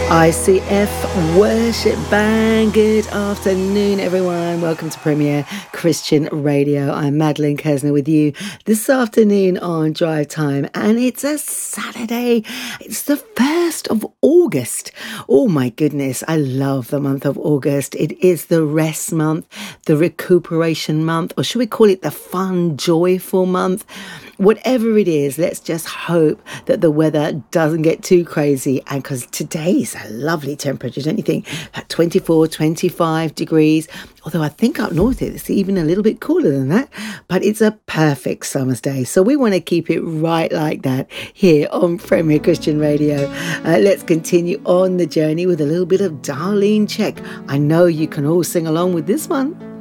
ICF Worship Band. Good afternoon, everyone. Welcome to Premier Christian Radio. I'm Madeline Kersner with you this afternoon on Drive Time, and it's a Saturday. It's the 1st of August. Oh my goodness, I love the month of August. It is the rest month, the recuperation month, or should we call it the fun, joyful month? Whatever it is, let's just hope that the weather doesn't get too crazy. And because today's a lovely temperature, don't you think? At 24, 25 degrees. Although I think up north it's even a little bit cooler than that. But it's a perfect summer's day. So we want to keep it right like that here on Premier Christian Radio. Let's continue on the journey with a little bit of Darlene Zschech. I know you can all sing along with this one.